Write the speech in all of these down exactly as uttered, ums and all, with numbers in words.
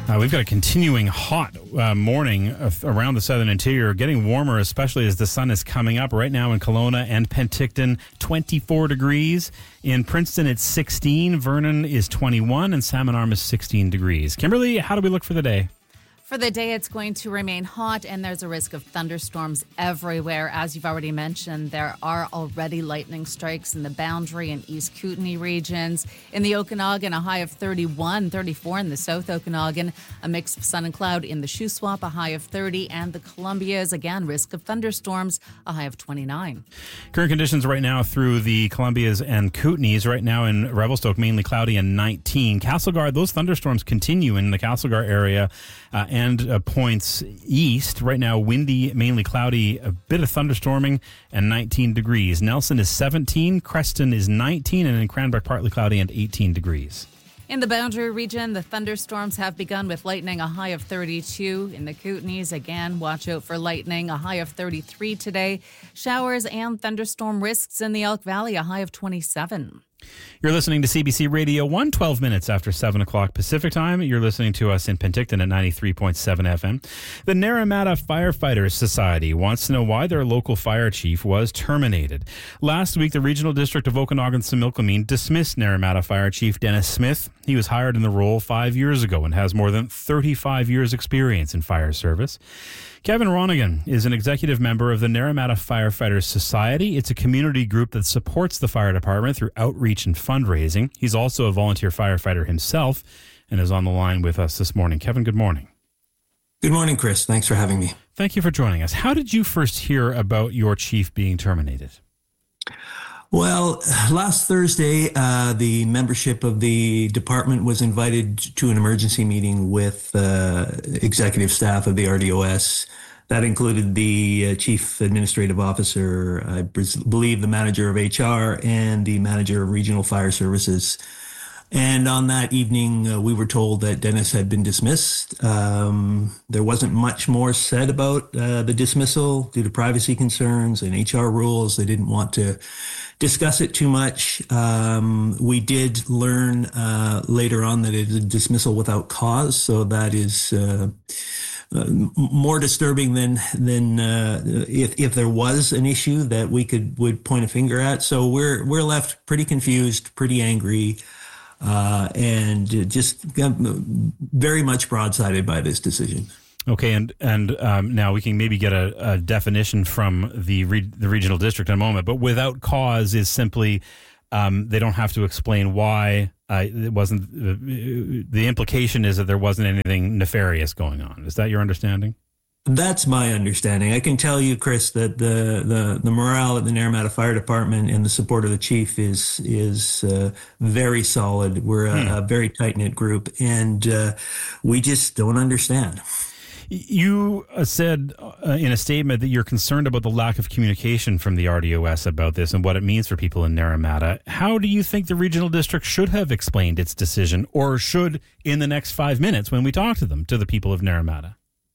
Uh, we've got a continuing hot uh, morning of, around the southern interior, getting warmer, especially as the sun is coming up. Right now in Kelowna and Penticton, twenty-four degrees. In Princeton, it's sixteen. Vernon is twenty-one, and Salmon Arm is sixteen degrees. Kimberly, how do we look for the day? For the day, it's going to remain hot, and there's a risk of thunderstorms everywhere. As you've already mentioned, there are already lightning strikes in the Boundary and East Kootenay regions. In the Okanagan, a high of thirty-one, thirty-four in the South Okanagan, a mix of sun and cloud in the Shuswap, a high of thirty, and the Columbias, again, risk of thunderstorms, a high of twenty-nine. Current conditions right now through the Columbias and Kootenays. Right now in Revelstoke, mainly cloudy and nineteen. Castlegar, those thunderstorms continue in the Castlegar area uh, and uh, points east. Right now, windy, mainly cloudy, a bit of thunderstorming, and nineteen degrees. Nelson is seventeen, Creston is nineteen, and in Cranbrook, partly cloudy and eighteen degrees. In the Boundary region, the thunderstorms have begun with lightning, a high of thirty-two. In the Kootenays, again, watch out for lightning, a high of thirty-three today. Showers and thunderstorm risks in the Elk Valley, a high of twenty-seven. You're listening to C B C Radio one, twelve minutes after seven o'clock Pacific Time. You're listening to us in Penticton at ninety-three point seven F M. The Naramata Firefighters Society wants to know why their local fire chief was terminated. Last week, the Regional District of Okanagan-Similkameen dismissed Naramata Fire Chief Dennis Smith. He was hired in the role five years ago and has more than thirty-five years experience in fire service. Kevin Ronigan is an executive member of the Naramata Firefighters Society. It's a community group that supports the fire department through outreach and fundraising. He's also a volunteer firefighter himself and is on the line with us this morning. Kevin, good morning. Good morning, Chris. Thanks for having me. Thank you for joining us. How did you first hear about your chief being terminated? Well, last Thursday, uh, the membership of the department was invited to an emergency meeting with uh, executive staff of the R D O S. That included the uh, chief administrative officer, I believe the manager of H R, and the manager of regional fire services. And on that evening, uh, we were told that Dennis had been dismissed. Um, there wasn't much more said about uh, the dismissal due to privacy concerns and H R rules. They didn't want to discuss it too much. Um, we did learn uh, later on that it is a dismissal without cause, so that is uh, uh, more disturbing than than uh, if if there was an issue that we could would point a finger at. So we're we're left pretty confused, pretty angry. Uh, and just very much broadsided by this decision. Okay, and and um, now we can maybe get a, a definition from the re- the regional district in a moment. But without cause is simply um, they don't have to explain why. Uh, it wasn't. Uh, the implication is that there wasn't anything nefarious going on. Is that your understanding? That's my understanding. I can tell you, Chris, that the, the, the morale at the Naramata Fire Department and the support of the chief is is uh, very solid. We're a, hmm. a very tight-knit group, and uh, we just don't understand. You said uh, in a statement that you're concerned about the lack of communication from the R D O S about this and what it means for people in Naramata. How do you think the regional district should have explained its decision, or should in the next five minutes when we talk to them, to the people of Naramata?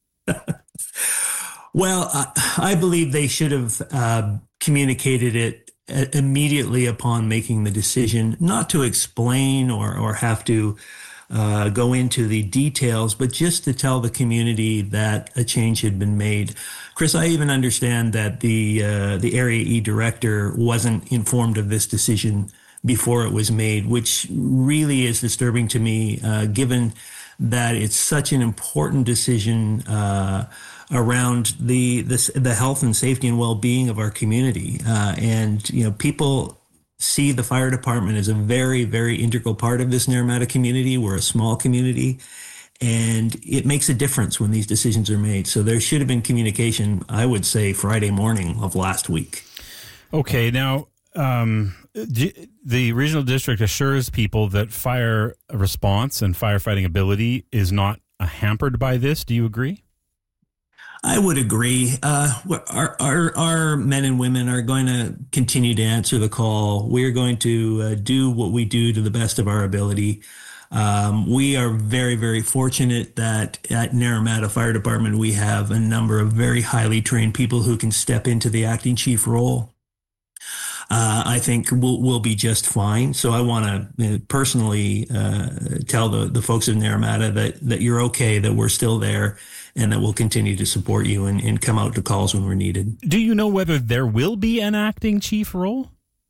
Well, uh, I believe they should have uh, communicated it immediately upon making the decision, not to explain or, or have to uh, go into the details, but just to tell the community that a change had been made. Chris, I even understand that the uh, the Area E director wasn't informed of this decision before it was made, which really is disturbing to me, uh, given that it's such an important decision uh, around the, the the health and safety and well-being of our community. Uh, and, you know, people see the fire department as a very, very integral part of this Naramata community. We're a small community, and it makes a difference when these decisions are made. So there should have been communication, I would say, Friday morning of last week. Okay, now... Um, the regional district assures people that fire response and firefighting ability is not hampered by this. Do you agree? I would agree. Uh, our, our, our men and women are going to continue to answer the call. We're going to uh, do what we do to the best of our ability. Um, we are very, very fortunate that at Naramata Fire Department, we have a number of very highly trained people who can step into the acting chief role. uh, I think we'll, we'll be just fine. So I want to uh, personally uh, tell the, the folks of Naramata that, that you're okay, that we're still there, and that we'll continue to support you and, and come out to calls when we're needed. Do you know whether there will be an acting chief role?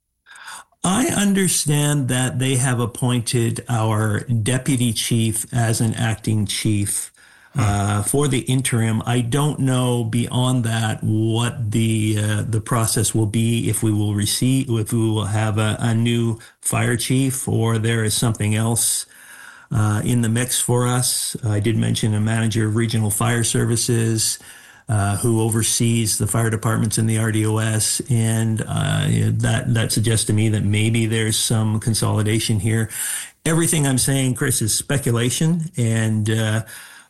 I understand that they have appointed our deputy chief as an acting chief uh, for the interim. I don't know beyond that what the uh, the process will be, if we will receive, if we will have a, a new fire chief, or there is something else uh, in the mix for us. I did mention a manager of regional fire services, Uh, who oversees the fire departments in the R D O S, and uh, that that suggests to me that maybe there's some consolidation here. Everything I'm saying, Chris, is speculation, and uh,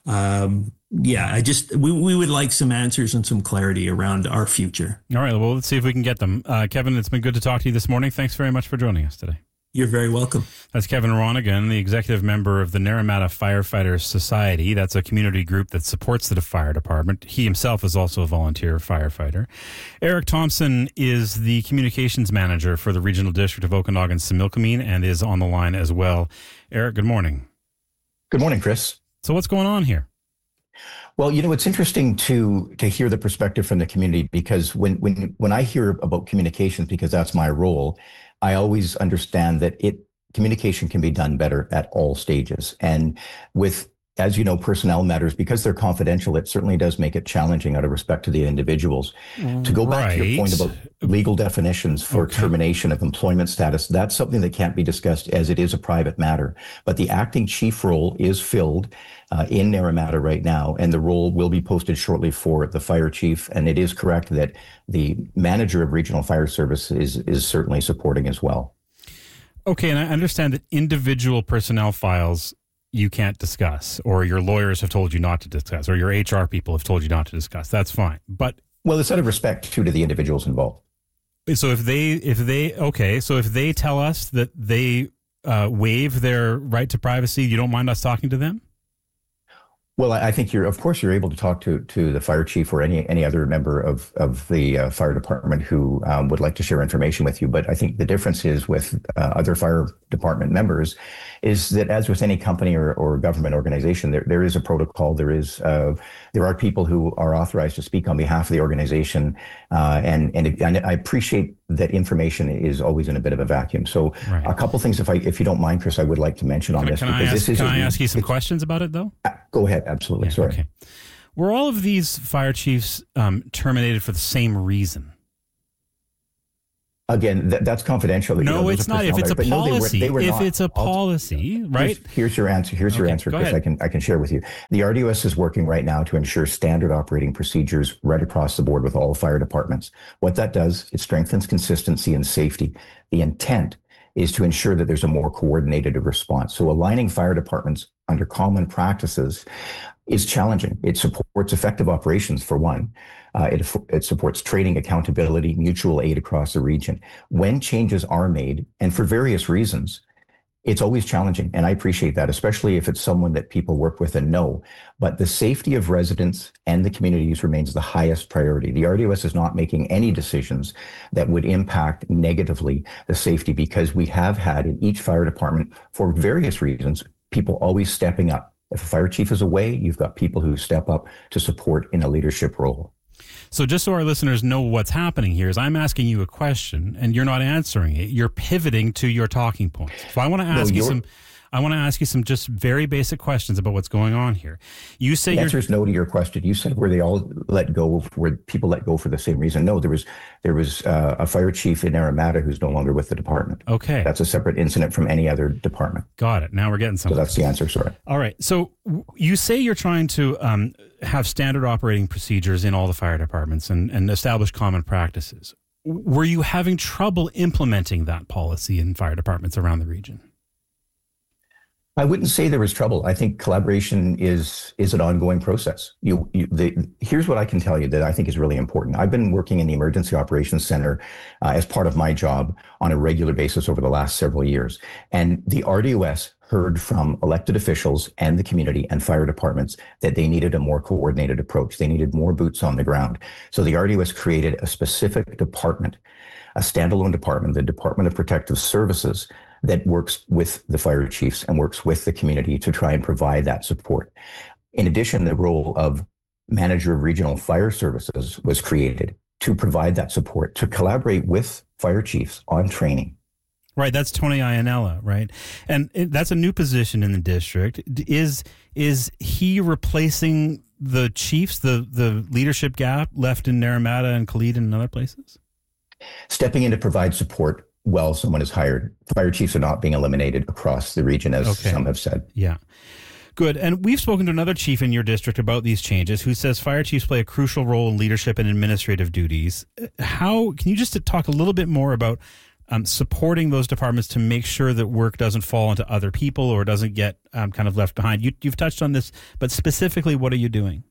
um, yeah, I just we we would like some answers and some clarity around our future. All right, well, let's see if we can get them. Uh, Kevin, it's been good to talk to you this morning. Thanks very much for joining us today. You're very welcome. That's Kevin Ronigan, the executive member of the Naramata Firefighters Society. That's a community group that supports the fire department. He himself is also a volunteer firefighter. Eric Thompson is the communications manager for the Regional District of Okanagan-Similkameen and is on the line as well. Eric, good morning. Good morning, Chris. So what's going on here? Well, you know, it's interesting to to hear the perspective from the community, because when when when I hear about communications, because that's my role, I always understand that it communication can be done better at all stages. And with, as you know, personnel matters, because they're confidential, it certainly does make it challenging out of respect to the individuals. To go back Right. to your point about legal definitions for Okay. termination of employment status, that's something that can't be discussed, as it is a private matter. But the acting chief role is filled uh, in Naramata right now, and the role will be posted shortly for the fire chief. And it is correct that the manager of regional fire service is is certainly supporting as well. Okay, and I understand that individual personnel files you can't discuss, or your lawyers have told you not to discuss, or your H R people have told you not to discuss. That's fine. But Well, it's out of respect too to the individuals involved. so if they, if they, okay, so if they tell us that they uh, waive their right to privacy, you don't mind us talking to them? Well, I I think you're, of course, you're able to talk to to the fire chief or any any other member of of the uh, fire department who um, would like to share information with you. But I think the difference is with uh, other fire department members is that, as with any company or, or government organization, there there is a protocol. There is uh, there are people who are authorized to speak on behalf of the organization, uh, and and, it, and I appreciate that information is always in a bit of a vacuum. So, Right. a couple things, if I if you don't mind, Chris, I would like to mention on Can, this, can I because ask, this is can a- I ask you some it's- questions about it, though? Go ahead. Absolutely. Yeah, Sorry. okay. Were all of these fire chiefs um, terminated for the same reason? Again, that, that's confidential. You No, know, those it's are not. If personnel it's a matters. But no, they were- policy, they were if not. it's a I'll- policy, right? Here's, here's your answer. Here's your Okay, answer, go Chris. ahead. I can I can share with you. The R D O S is working right now to ensure standard operating procedures right across the board with all fire departments. What that does, it strengthens consistency and safety. The intent is to ensure that there's a more coordinated response. So aligning fire departments under common practices is challenging. It supports effective operations, for one. Uh, it, it supports training, accountability, mutual aid across the region. When changes are made, and for various reasons, it's always challenging. And I appreciate that, especially if it's someone that people work with and know. But the safety of residents and the communities remains the highest priority. The R D O S is not making any decisions that would impact negatively the safety, because we have had in each fire department, for various reasons, people always stepping up. If a fire chief is away, you've got people who step up to support in a leadership role. So just so our listeners know what's happening here is I'm asking you a question and you're not answering it. You're pivoting to your talking points. So I want to ask No, you you're- some I want to ask you some just very basic questions about what's going on here. You say The you're answer is no to your question. You said were they all let go, where people let go for the same reason? No, there was there was uh, a fire chief in Naramata who's no longer with the department. okay. That's a separate incident from any other department. Got it. Now we're getting So somewhere. that's the answer. Sorry. All right. So w- you say you're trying to um, have standard operating procedures in all the fire departments and, and establish common practices. W- Were you having trouble implementing that policy in fire departments around the region? I wouldn't say there was trouble. I think collaboration is is an ongoing process. You, you the, here's what I can tell you that I think is really important. I've been working in the Emergency Operations Center uh, as part of my job on a regular basis over the last several years. And the R D O S heard from elected officials and the community and fire departments that they needed a more coordinated approach. They needed more boots on the ground. So the R D O S created a specific department a standalone department, the Department of Protective Services, that works with the fire chiefs and works with the community to try and provide that support. In addition, the role of Manager of Regional Fire Services was created to provide that support, to collaborate with fire chiefs on training. Right, that's Tony Iannella, right? And it, that's a new position in the district. Is is he replacing the chiefs, the the leadership gap left in Naramata and Khalid and other places? Stepping in to provide support while someone is hired. Fire chiefs are not being eliminated across the region, as okay. some have said. Yeah. Good. And we've spoken to another chief in your district about these changes who says fire chiefs play a crucial role in leadership and administrative duties. How can you just talk a little bit more about Um, supporting those departments to make sure that work doesn't fall into other people or doesn't get um, kind of left behind? You, you've touched on this, but specifically, what are you doing?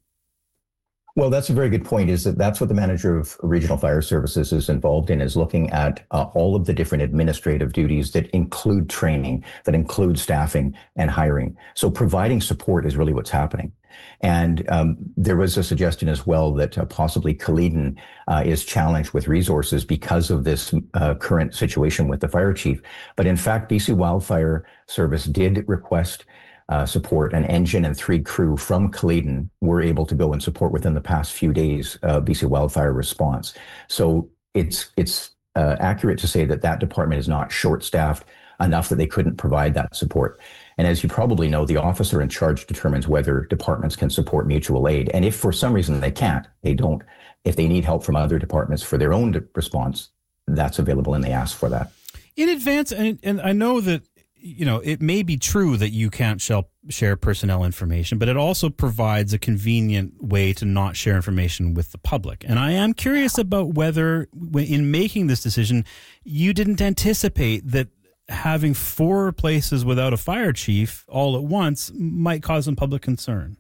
Well, that's a very good point, is that that's what the Manager of Regional Fire Services is involved in, is looking at uh, all of the different administrative duties that include training, that include staffing and hiring. So providing support is really what's happening. And um, there was a suggestion as well that uh, possibly Khalidin uh, is challenged with resources because of this uh, current situation with the fire chief. But in fact, B C Wildfire Service did request uh, support. An engine and three crew from Khalidin were able to go and support within the past few days uh, B C Wildfire response. So it's it's uh, accurate to say that that department is not short-staffed enough that they couldn't provide that support. And as you probably know, the officer in charge determines whether departments can support mutual aid. And if for some reason they can't, they don't, if they need help from other departments for their own response, that's available and they ask for that. In advance, and, and I know that, you know, it may be true that you can't share personnel information, but it also provides a convenient way to not share information with the public. And I am curious about whether, in making this decision, you didn't anticipate that having four places without a fire chief all at once might cause some public concern.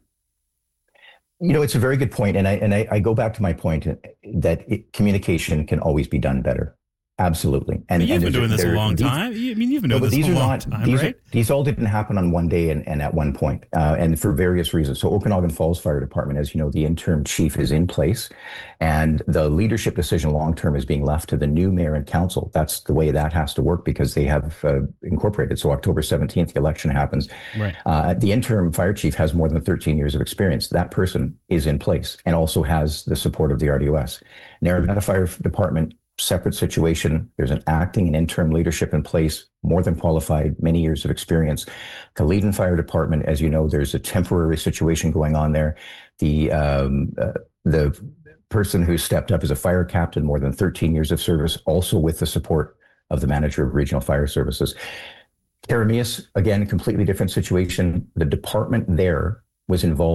You know, it's a very good point. And I and I, I go back to my point that it, communication can always be done better. Absolutely. And but you've and been doing this a long these, time. I mean, you've been doing no, this these a are long not, time, these right? Are, these all didn't happen on one day and, and at one point, uh, and for various reasons. So Okanagan Falls Fire Department, as you know, the interim chief is in place, and the leadership decision long-term is being left to the new mayor and council. That's the way that has to work because they have uh, incorporated. So October seventeenth, the election happens. Right. Uh, the interim fire chief has more than thirteen years of experience. That person is in place and also has the support of the R D O S. Naramata Fire Department, separate situation. There's an acting and interim leadership in place, more than qualified, many years of experience. Khalidin Fire Department, as you know, there's a temporary situation going on there. The um, uh, the person who stepped up is a fire captain, more than thirteen years of service, also with the support of the Manager of Regional Fire Services. Karamias, again, completely different situation. The department there was involved